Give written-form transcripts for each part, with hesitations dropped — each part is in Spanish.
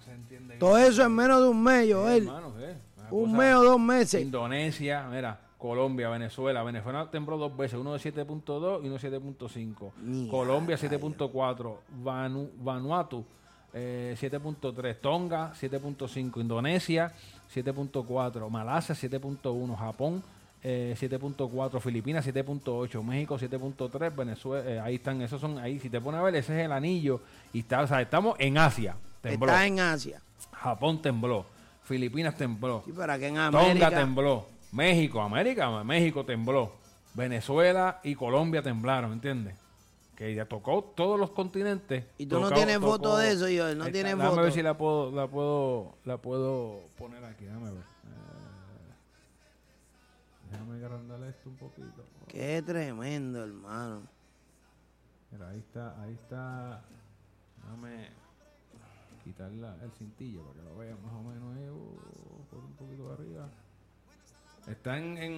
se entiende. Todo eso en menos de un mes, Joel. Hermano, un mes o 2 meses. Indonesia, mira, Colombia, Venezuela. Venezuela tembló 2 veces, uno de 7.2 y uno de 7.5. Colombia 7.4. Vanuatu 7.3. Tonga 7.5. Indonesia 7.4. Malasia 7.1. Japón 7.4, Filipinas 7.8, México 7.3, Venezuela, ahí están, esos son, ahí si te pones a ver, ese es el anillo, y está, o sea, estamos en Asia, tembló. Está en Asia. Japón tembló, Filipinas tembló, sí, para que en América, Tonga tembló, México tembló, Venezuela y Colombia temblaron, ¿entiendes? Que ya tocó todos los continentes. Y tú no tienes foto de eso, Joel, no tienes foto. Déjame ver si la puedo poner aquí, déjame ver. Déjame agrandarle esto un poquito. Qué tremendo, hermano. Mira, ahí está. Déjame quitar el cintillo para que lo vean más o menos ahí, por un poquito de arriba. Está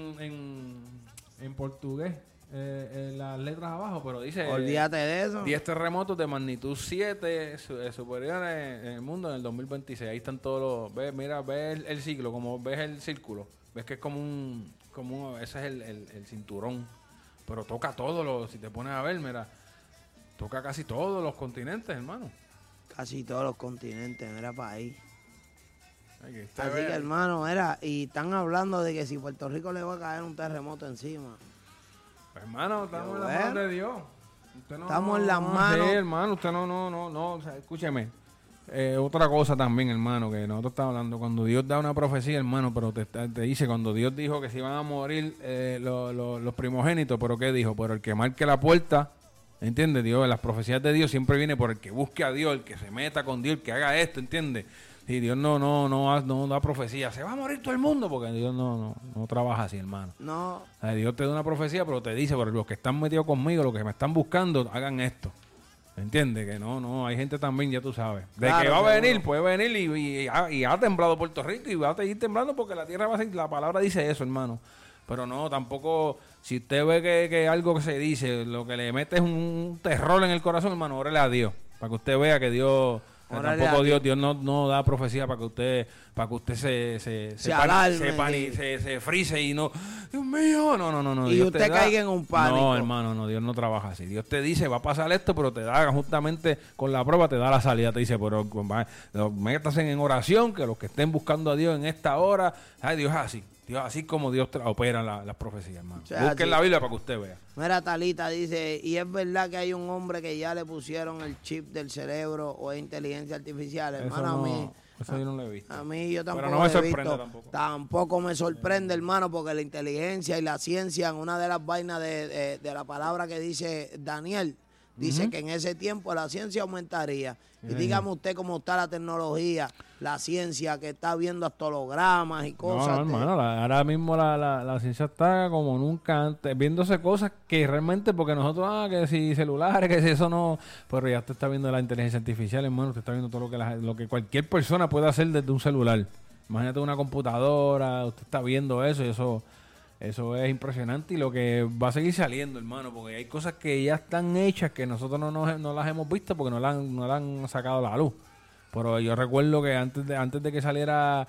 en portugués, las letras abajo, pero dice... Olvídate de eso. 10 terremotos de magnitud 7 superiores en el mundo en el 2026. Ahí están todos los... Ves el ciclo, como ves el círculo. Ves que es ese es el cinturón, pero toca si te pones a ver, mira, toca casi todos los continentes, hermano. Casi todos los continentes, mira para ahí. Así que, hermano, y están hablando de que si Puerto Rico le va a caer un terremoto encima. Pues, hermano, estamos en las manos de Dios. Estamos en las manos. Sí, hermano, usted no, o sea, escúcheme. Otra cosa también, hermano, que nosotros estamos hablando, cuando Dios da una profecía, hermano, pero te dice, cuando Dios dijo que se iban a morir los primogénitos, pero ¿qué dijo? Por el que marque la puerta, ¿entiendes? Dios, las profecías de Dios siempre viene por el que busque a Dios, el que se meta con Dios, el que haga esto, ¿entiendes? Y Dios no da profecía, se va a morir todo el mundo, porque Dios no trabaja así, hermano. No. O sea, Dios te da una profecía, pero te dice, por los que están metidos conmigo, los que me están buscando, hagan esto. ¿Entiendes? Que no, hay gente también, ya tú sabes. De claro, que va a venir, puede venir y ha temblado Puerto Rico y va a seguir temblando porque la tierra va a seguir, la palabra dice eso, hermano. Pero no, tampoco, si usted ve que algo que se dice, lo que le mete es un terror en el corazón, hermano, órale a Dios, para que usted vea que Dios... Tampoco Dios no da profecía para que usted se frise y no, Dios mío, no. Y Dios usted caiga en un pánico. No, hermano, no, Dios no trabaja así. Dios te dice, va a pasar esto, pero te da justamente con la prueba, te da la salida, te dice, pero métase en oración, que los que estén buscando a Dios en esta hora, Dios es así. Dios, así como Dios opera las profecías, hermano. O sea, busquen la Biblia para que usted vea. Mira, Talita dice, y es verdad que hay un hombre que ya le pusieron el chip del cerebro o es inteligencia artificial, hermano. Eso a mí, eso yo no lo he visto. A mí yo tampoco pero no me lo he sorprende visto. Tampoco me sorprende, hermano, porque la inteligencia y la ciencia, en una de las vainas de la palabra que dice Daniel, dice que en ese tiempo la ciencia aumentaría. Y dígame usted cómo está la tecnología, la ciencia que está viendo hasta hologramas y cosas. No, hermano, ahora mismo la ciencia está como nunca antes, viéndose cosas que realmente, porque nosotros, que si celulares, que si eso no, pero ya usted está viendo la inteligencia artificial, hermano, usted está viendo todo lo que cualquier persona puede hacer desde un celular. Imagínate una computadora, usted está viendo eso y eso es impresionante y lo que va a seguir saliendo, hermano, porque hay cosas que ya están hechas que nosotros no las hemos visto porque no las han sacado a la luz. Pero yo recuerdo que antes de que saliera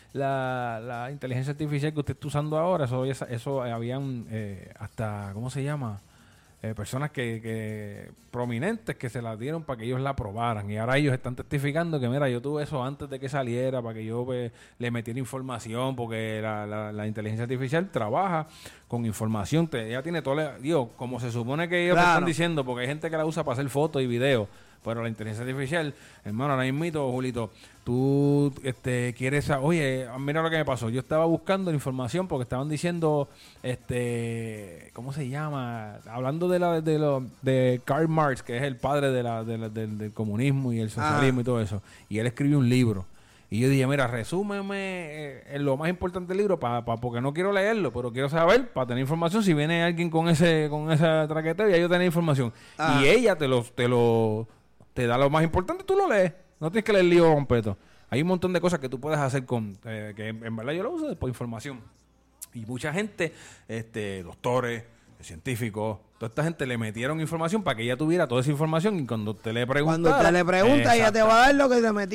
la inteligencia artificial que usted está usando ahora, eso habían hasta, ¿cómo se llama? Personas que prominentes que se la dieron para que ellos la probaran y ahora ellos están testificando que mira, yo tuve eso antes de que saliera para que yo le metiera información porque la inteligencia artificial trabaja con información, ella tiene todo, digo, como se supone que ellos están diciendo, porque hay gente que la usa para hacer fotos y videos, pero la inteligencia artificial, hermano, ahora mismo, Julito, tú quieres, oye, mira lo que me pasó, yo estaba buscando información porque estaban diciendo, ¿cómo se llama? Hablando de Karl Marx, que es el padre del comunismo y el socialismo y todo eso, y él escribió un libro. Y yo dije, mira, resúmeme lo más importante del libro porque no quiero leerlo, pero quiero saber, para tener información, si viene alguien con esa traqueteo, ya yo tener información. Y ella te da lo más importante, tú lo lees. No tienes que leer el libro completo. Hay un montón de cosas que tú puedes hacer que en verdad yo lo uso por información. Y mucha gente, doctores, científicos, toda esta gente le metieron información para que ella tuviera toda esa información y cuando usted le pregunta, ella te va a dar lo que te metió.